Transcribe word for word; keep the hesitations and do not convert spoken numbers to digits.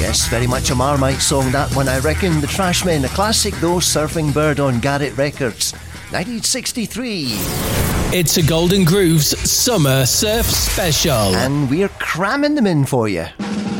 Yes, very much a Marmite song, that one, I reckon. The Trashmen, a classic though, Surfing Bird on Garrett Records, nineteen sixty-three. It's a Golden Grooves Summer Surf Special. And we're cramming them in for you.